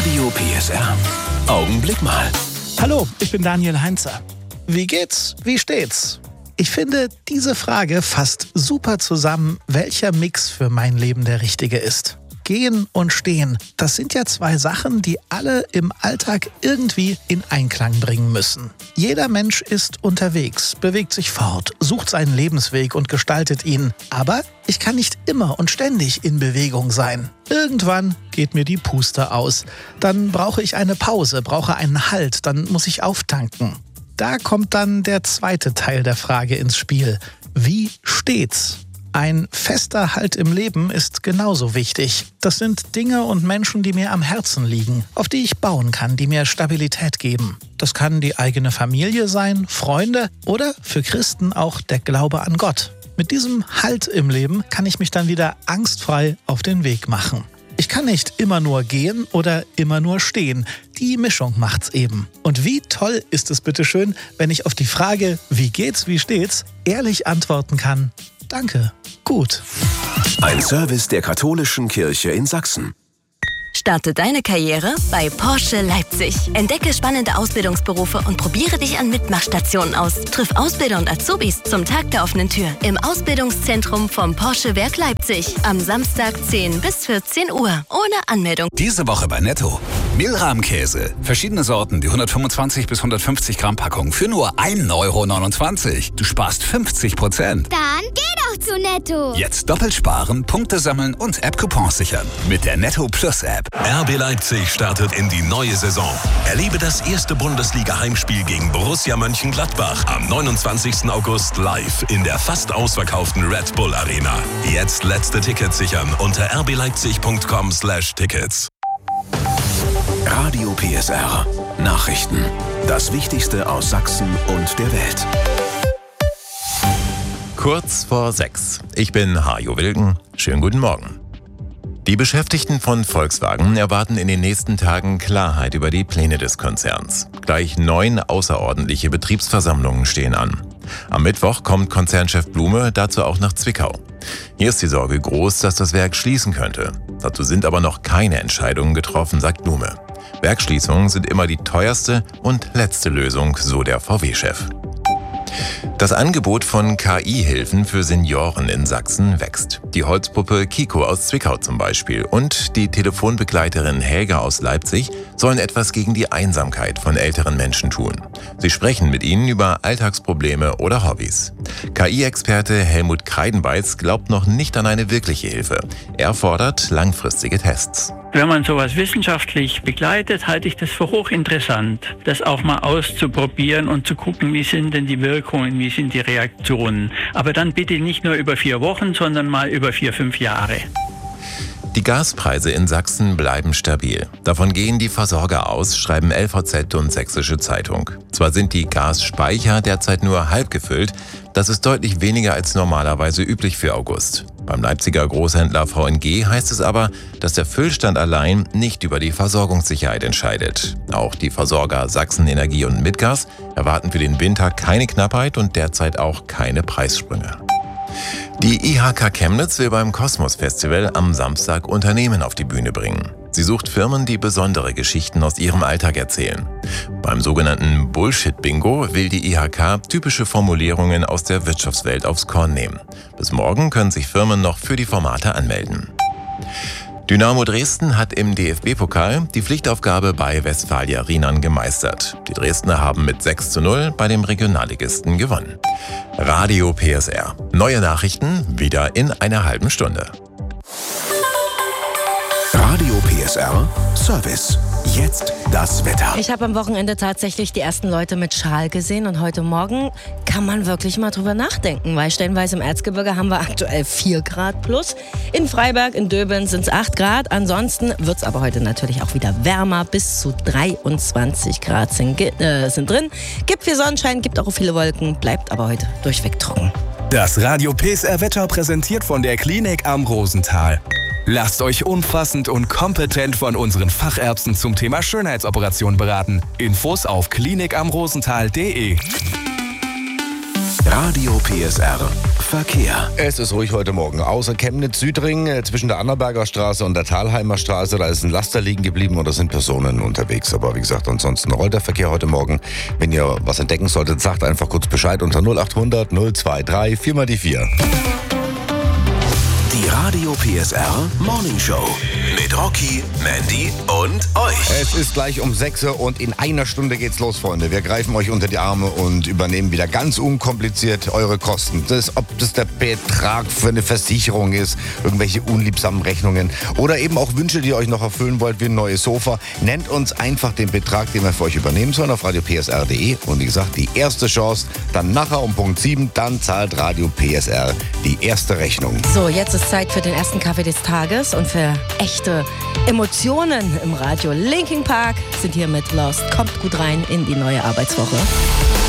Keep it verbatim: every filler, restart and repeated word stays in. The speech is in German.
Radio P S R. Augenblick mal. Hallo, ich bin Daniel Heinzer. Wie geht's? Wie steht's? Ich finde, diese Frage fasst super zusammen, welcher Mix für mein Leben der richtige ist. Gehen und stehen, das sind ja zwei Sachen, die alle im Alltag irgendwie in Einklang bringen müssen. Jeder Mensch ist unterwegs, bewegt sich fort, sucht seinen Lebensweg und gestaltet ihn. Aber ich kann nicht immer und ständig in Bewegung sein. Irgendwann geht mir die Puste aus. Dann brauche ich eine Pause, brauche einen Halt, dann muss ich auftanken. Da kommt dann der zweite Teil der Frage ins Spiel. Wie steht's? Ein fester Halt im Leben ist genauso wichtig. Das sind Dinge und Menschen, die mir am Herzen liegen, auf die ich bauen kann, die mir Stabilität geben. Das kann die eigene Familie sein, Freunde oder für Christen auch der Glaube an Gott. Mit diesem Halt im Leben kann ich mich dann wieder angstfrei auf den Weg machen. Ich kann nicht immer nur gehen oder immer nur stehen. Die Mischung macht's eben. Und wie toll ist es bitteschön, wenn ich auf die Frage, wie geht's, wie steht's, ehrlich antworten kann: Danke, gut. Ein Service der Katholischen Kirche in Sachsen. Starte deine Karriere bei Porsche Leipzig. Entdecke spannende Ausbildungsberufe und probiere dich an Mitmachstationen aus. Triff Ausbilder und Azubis zum Tag der offenen Tür im Ausbildungszentrum vom Porsche Werk Leipzig. Am Samstag zehn bis vierzehn Uhr. Ohne Anmeldung. Diese Woche bei Netto. Mehlrahmkäse. Verschiedene Sorten, die hundertfünfundzwanzig bis hundertfünfzig Gramm Packung für nur ein Euro neunundzwanzig. Du sparst fünfzig Prozent. Dann geh doch zu Netto. Jetzt doppelt sparen, Punkte sammeln und App-Coupons sichern. Mit der Netto Plus App. R B Leipzig startet in die neue Saison. Erlebe das erste Bundesliga-Heimspiel gegen Borussia Mönchengladbach am neunundzwanzigsten August live in der fast ausverkauften Red Bull Arena. Jetzt letzte Tickets sichern unter r b leipzig punkt com slash tickets. Radio P S R. Nachrichten. Das Wichtigste aus Sachsen und der Welt. Kurz vor sechs. Ich bin Hajo Wilken. Schönen guten Morgen. Die Beschäftigten von Volkswagen erwarten in den nächsten Tagen Klarheit über die Pläne des Konzerns. Gleich neun außerordentliche Betriebsversammlungen stehen an. Am Mittwoch kommt Konzernchef Blume dazu auch nach Zwickau. Hier ist die Sorge groß, dass das Werk schließen könnte. Dazu sind aber noch keine Entscheidungen getroffen, sagt Blume. Werksschließungen sind immer die teuerste und letzte Lösung, so der V W-Chef. Das Angebot von K I-Hilfen für Senioren in Sachsen wächst. Die Holzpuppe Kiko aus Zwickau zum Beispiel und die Telefonbegleiterin Helga aus Leipzig sollen etwas gegen die Einsamkeit von älteren Menschen tun. Sie sprechen mit ihnen über Alltagsprobleme oder Hobbys. K I-Experte Helmut Kreidenbeiz glaubt noch nicht an eine wirkliche Hilfe. Er fordert langfristige Tests. Wenn man sowas wissenschaftlich begleitet, halte ich das für hochinteressant, das auch mal auszuprobieren und zu gucken, wie sind denn die Wirkungen, wie sind die Reaktionen. Aber dann bitte nicht nur über vier Wochen, sondern mal über vier, fünf Jahre. Die Gaspreise in Sachsen bleiben stabil. Davon gehen die Versorger aus, schreiben L V Z und Sächsische Zeitung. Zwar sind die Gasspeicher derzeit nur halb gefüllt, das ist deutlich weniger als normalerweise üblich für August. Beim Leipziger Großhändler V N G heißt es aber, dass der Füllstand allein nicht über die Versorgungssicherheit entscheidet. Auch die Versorger Sachsen Energie und Mitgas erwarten für den Winter keine Knappheit und derzeit auch keine Preissprünge. Die I H K Chemnitz will beim Kosmos Festival am Samstag Unternehmen auf die Bühne bringen. Sie sucht Firmen, die besondere Geschichten aus ihrem Alltag erzählen. Beim sogenannten Bullshit-Bingo will die I H K typische Formulierungen aus der Wirtschaftswelt aufs Korn nehmen. Bis morgen können sich Firmen noch für die Formate anmelden. Dynamo Dresden hat im D F B-Pokal die Pflichtaufgabe bei Westfalia Riemann gemeistert. Die Dresdner haben mit sechs zu null bei dem Regionalligisten gewonnen. Radio P S R. Neue Nachrichten wieder in einer halben Stunde. Radio P S R Service. Jetzt das Wetter. Ich habe am Wochenende tatsächlich die ersten Leute mit Schal gesehen und heute Morgen kann man wirklich mal drüber nachdenken, weil stellenweise im Erzgebirge haben wir aktuell vier Grad plus. In Freiberg, in Döbeln sind es acht Grad. Ansonsten wird es aber heute natürlich auch wieder wärmer. Bis zu dreiundzwanzig Grad sind, äh, sind drin. Gibt viel Sonnenschein, gibt auch viele Wolken, bleibt aber heute durchweg trocken. Das Radio P S R Wetter präsentiert von der Klinik am Rosenthal. Lasst euch umfassend und kompetent von unseren Fachärzten zum Thema Schönheitsoperation beraten. Infos auf klinik am rosenthal punkt de. Radio P S R Verkehr. Es ist ruhig heute Morgen. Außer Chemnitz-Südring äh, zwischen der Annaberger Straße und der Thalheimer Straße, da ist ein Laster liegen geblieben oder sind Personen unterwegs. Aber wie gesagt, ansonsten rollt der Verkehr heute Morgen. Wenn ihr was entdecken solltet, sagt einfach kurz Bescheid unter null acht hundert null zwei drei vier mal die vier. Die Radio P S R Morning Show mit Rocky, Mandy und euch. Es ist gleich um sechs Uhr und in einer Stunde geht's los, Freunde. Wir greifen euch unter die Arme und übernehmen wieder ganz unkompliziert eure Kosten. Das, ob das der Betrag für eine Versicherung ist, irgendwelche unliebsamen Rechnungen oder eben auch Wünsche, die ihr euch noch erfüllen wollt, wie ein neues Sofa. Nennt uns einfach den Betrag, den wir für euch übernehmen sollen auf radio p s r punkt d e. Und wie gesagt, die erste Chance, dann nachher um Punkt sieben, dann zahlt Radio P S R die erste Rechnung. So, jetzt ist Zeit für den ersten Kaffee des Tages und für echte Emotionen im Radio. Linkin Park sind hier mit Lost. Kommt gut rein in die neue Arbeitswoche.